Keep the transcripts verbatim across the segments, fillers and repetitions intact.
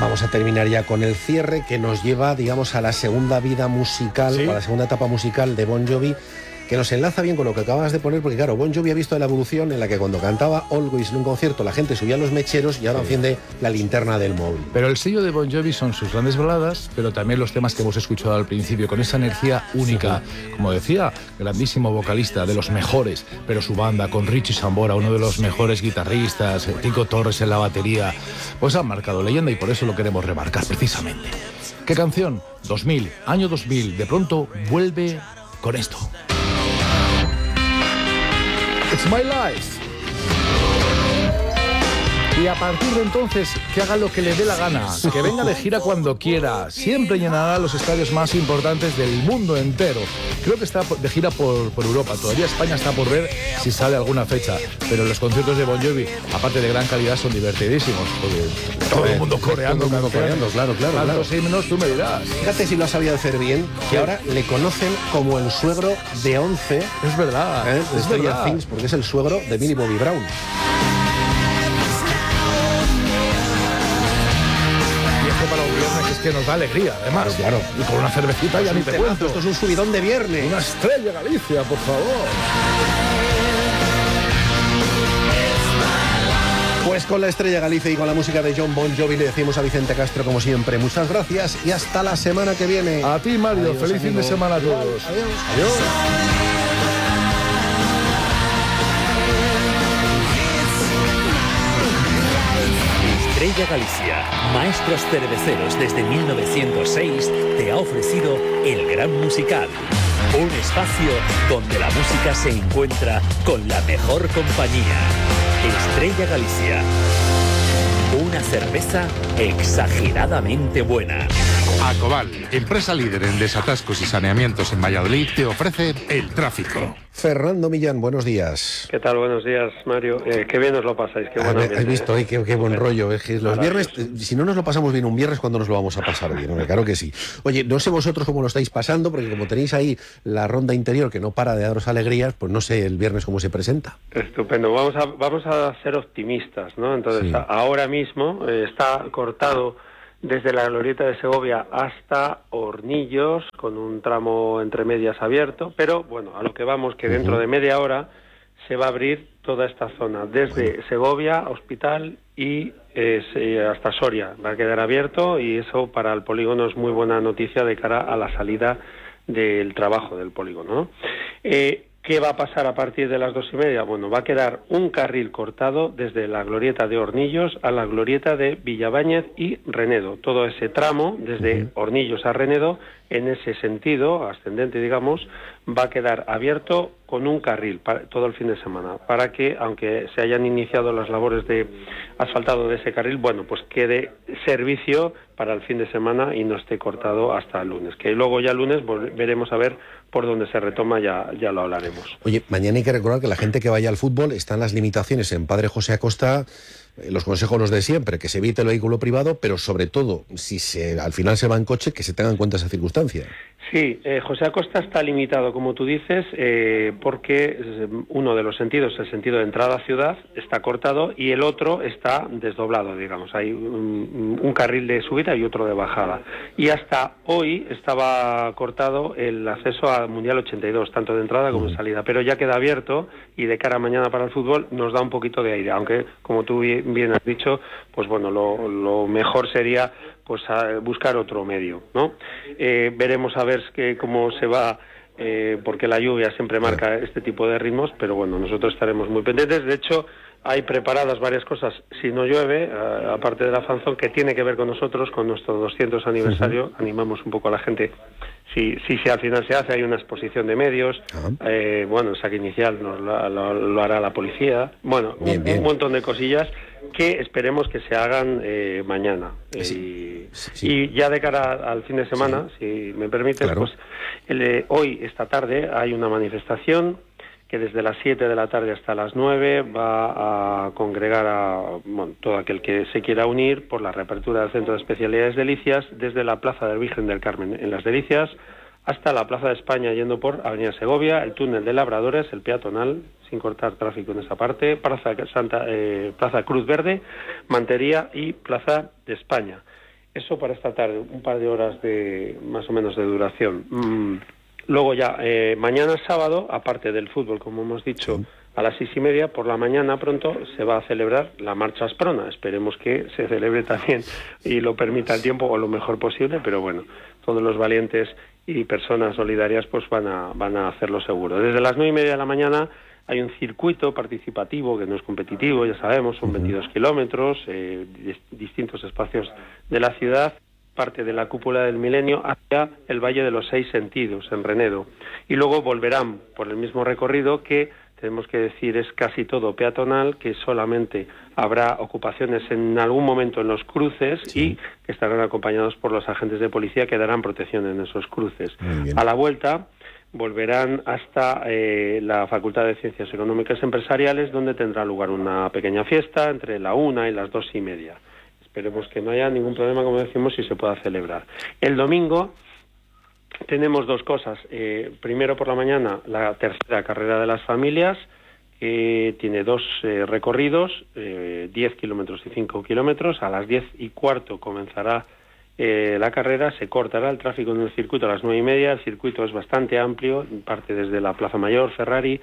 Vamos a terminar ya con el cierre que nos lleva, digamos, a la segunda vida musical, ¿sí?, o a la segunda etapa musical de Bon Jovi, que nos enlaza bien con lo que acabas de poner, porque claro, Bon Jovi ha visto la evolución en la que cuando cantaba Always en un concierto la gente subía los mecheros y ahora sí. enciende la linterna del móvil. Pero el sello de Bon Jovi son sus grandes baladas, pero también los temas que hemos escuchado al principio, con esa energía única. Sí. Como decía, grandísimo vocalista, de los mejores, pero su banda, con Richie Sambora, uno de los mejores guitarristas, Tico Torres en la batería, pues han marcado leyenda y por eso lo queremos remarcar precisamente. ¿Qué canción? dos mil, año dos mil, de pronto vuelve con esto. It's My Life. Y a partir de entonces, que haga lo que le dé la gana, que venga de gira cuando quiera, siempre llenará los estadios más importantes del mundo entero. Creo que está de gira por, por Europa, todavía España está por ver si sale alguna fecha, pero los conciertos de Bon Jovi, aparte de gran calidad, son divertidísimos, porque todo el mundo coreando, todo el mundo coreando, claro, claro, claro. Seis menos, tú me dirás. Fíjate si lo ha sabido hacer bien, que sí. ahora le conocen como el suegro de Once. Es verdad, ¿eh? De es Stranger verdad. Things, porque es el suegro de Millie Bobby Brown. Para un viernes es que nos da alegría, además. Claro, claro. Y con una cervecita ya ni te cuento. Esto es un subidón de viernes. Una Estrella Galicia, por favor. Pues con la Estrella Galicia y con la música de Jon Bon Jovi le decimos a Vicente Castro, como siempre, muchas gracias y hasta la semana que viene. A ti, Mario. Adiós, feliz amigo. Fin de semana a todos. Adiós. Adiós. Estrella Galicia, maestros cerveceros desde mil novecientos seis, te ha ofrecido El Gran Musical. Un espacio donde la música se encuentra con la mejor compañía. Estrella Galicia. Una cerveza exageradamente buena. Acobal, empresa líder en desatascos y saneamientos en Valladolid, te ofrece el tráfico. Fernando Millán, buenos días. ¿Qué tal? Buenos días, Mario. Eh, qué bien os lo pasáis. Qué bueno. He visto, eh, qué, qué buen rollo. Es que los viernes, si no nos lo pasamos bien un viernes, ¿cuándo nos lo vamos a pasar bien? Claro que sí. Oye, no sé vosotros cómo lo estáis pasando, porque como tenéis ahí la ronda interior que no para de daros alegrías, pues no sé el viernes cómo se presenta. Estupendo. Vamos a, vamos a ser optimistas, ¿no? Entonces, sí. ahora mismo eh, está cortado desde la Glorieta de Segovia hasta Hornillos, con un tramo entre medias abierto, pero bueno, a lo que vamos, que dentro de media hora se va a abrir toda esta zona, desde Segovia, Hospital y eh, hasta Soria, va a quedar abierto y eso para el polígono es muy buena noticia de cara a la salida del trabajo del polígono, ¿no? Eh, ¿Qué va a pasar a partir de las dos y media? Bueno, va a quedar un carril cortado desde la glorieta de Hornillos a la glorieta de Villaváñez y Renedo. Todo ese tramo, desde Hornillos a Renedo, en ese sentido, ascendente, digamos, va a quedar abierto con un carril para, todo el fin de semana, para que, aunque se hayan iniciado las labores de asfaltado de ese carril, bueno, pues quede servicio para el fin de semana y no esté cortado hasta el lunes. Que luego ya el lunes veremos a ver por dónde se retoma, ya, ya lo hablaremos. Oye, mañana hay que recordar que la gente que vaya al fútbol están las limitaciones en Padre José Acosta, los consejos los de siempre, que se evite el vehículo privado, pero sobre todo, si se al final se va en coche, que se tenga en cuenta esa circunstancia. Sí, eh, José Acosta está limitado, como tú dices, eh, porque uno de los sentidos, el sentido de entrada a ciudad, está cortado y el otro está desdoblado, digamos. Hay un, un carril de subida y otro de bajada. Y hasta hoy estaba cortado el acceso al Mundial ochenta y dos, tanto de entrada como de salida, pero ya queda abierto y de cara a mañana para el fútbol nos da un poquito de aire, aunque, como tú bien has dicho, pues bueno, lo, lo mejor sería pues a buscar otro medio, ¿no? Eh, veremos a ver que, cómo se va, eh, porque la lluvia siempre marca este tipo de ritmos, pero bueno, nosotros estaremos muy pendientes. De hecho, hay preparadas varias cosas, si no llueve, uh, aparte de la fanzón, que tiene que ver con nosotros, con nuestro doscientos aniversario, uh-huh. Animamos un poco a la gente. Si, si, si al final se hace, hay una exposición de medios, uh-huh. eh, bueno, el saque inicial nos lo, lo, lo hará la policía, bueno, bien, un, bien. un montón de cosillas que esperemos que se hagan eh, mañana. Sí, y, sí. y ya de cara al fin de semana, sí. si me permite, claro. pues el, eh, hoy, esta tarde, hay una manifestación que desde las siete de la tarde hasta las nueve va a congregar a bueno, todo aquel que se quiera unir por la reapertura del Centro de Especialidades Delicias, desde la Plaza del Virgen del Carmen en Las Delicias hasta la Plaza de España, yendo por Avenida Segovia, el túnel de Labradores, el peatonal, sin cortar tráfico en esa parte, Plaza, Santa, eh, Plaza Cruz Verde, Mantería y Plaza de España. Eso para esta tarde, un par de horas de más o menos de duración. Mm. Luego ya, eh, mañana sábado, aparte del fútbol, como hemos dicho, sí. a las seis y media, por la mañana pronto, se va a celebrar la Marcha Asprona. Esperemos que se celebre también y lo permita el tiempo o lo mejor posible, pero bueno, todos los valientes y personas solidarias pues van a, van a hacerlo seguro. Desde las nueve y media de la mañana hay un circuito participativo que no es competitivo, ya sabemos, son veintidós kilómetros, eh, distintos espacios de la ciudad, parte de la cúpula del Milenio hacia el Valle de los Seis Sentidos, en Renedo. Y luego volverán por el mismo recorrido que, tenemos que decir, es casi todo peatonal, que solamente habrá ocupaciones en algún momento en los cruces sí. y que estarán acompañados por los agentes de policía que darán protección en esos cruces. A la vuelta volverán hasta eh, la Facultad de Ciencias Económicas y Empresariales, donde tendrá lugar una pequeña fiesta entre la una y las dos y media. Esperemos que no haya ningún problema, como decimos, y se pueda celebrar. El domingo tenemos dos cosas. Eh, primero por la mañana, la tercera carrera de las familias, que tiene dos eh, recorridos, eh, diez kilómetros y cinco kilómetros. A las diez y cuarto comenzará eh, la carrera, se cortará el tráfico en el circuito a las nueve y media. El circuito es bastante amplio, parte desde la Plaza Mayor, Ferrari,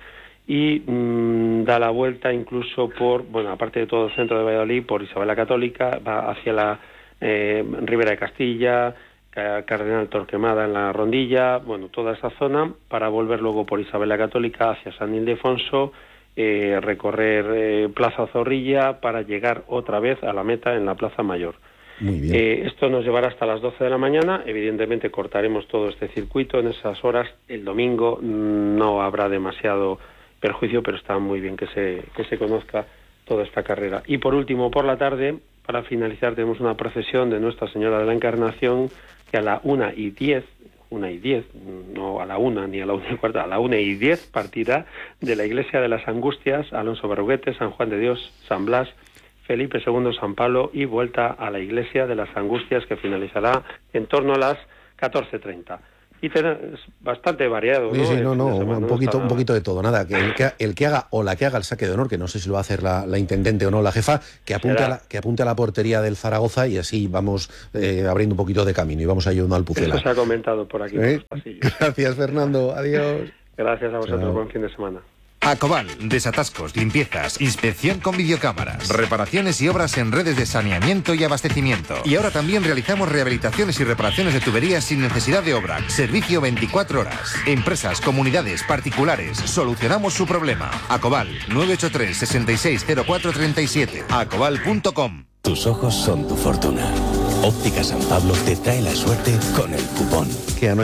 y mmm, da la vuelta incluso por, bueno, aparte de todo el centro de Valladolid, por Isabel la Católica, va hacia la eh, Ribera de Castilla, Cardenal Torquemada en la Rondilla, bueno, toda esa zona, para volver luego por Isabel la Católica hacia San Ildefonso, eh, recorrer eh, Plaza Zorrilla para llegar otra vez a la meta en la Plaza Mayor. Muy bien. Eh, esto nos llevará hasta las doce de la mañana. Evidentemente cortaremos todo este circuito en esas horas. El domingo no habrá demasiado perjuicio, pero está muy bien que se, que se conozca toda esta carrera. Y por último, por la tarde, para finalizar, tenemos una procesión de Nuestra Señora de la Encarnación, que a la una y diez, una y diez, no a la una ni a la una y cuarta, a la una y diez partirá de la Iglesia de las Angustias, Alonso Berruguete, San Juan de Dios, San Blas, Felipe segundo, San Pablo, y vuelta a la Iglesia de las Angustias, que finalizará en torno a las catorce treinta. Y es bastante variado, ¿no? Sí, sí, no, no, semana, un poquito, no un poquito de todo, nada, que el que, el que haga o la que haga el saque de honor, que no sé si lo va a hacer la, la intendente o no, la jefa, que apunte, a la, que apunte a la portería del Zaragoza y así vamos eh, abriendo un poquito de camino y vamos ayudando al Pucela. Eso se ha comentado por aquí, ¿Eh? por los pasillos. Gracias, Fernando, adiós. Gracias a vosotros, Chao. Buen fin de semana. Acobal, desatascos, limpiezas, inspección con videocámaras, reparaciones y obras en redes de saneamiento y abastecimiento. Y ahora también realizamos rehabilitaciones y reparaciones de tuberías sin necesidad de obra. Servicio veinticuatro horas. Empresas, comunidades, particulares, solucionamos su problema. Acobal, nueve ocho tres, seis seis cero cuatro tres siete. acobal punto com. Tus ojos son tu fortuna. Óptica San Pablo te trae la suerte con el cupón. Que